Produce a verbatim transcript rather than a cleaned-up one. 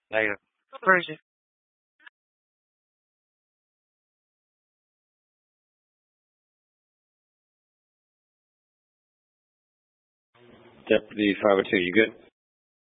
Negative. Crazy. Deputy five oh two, you good?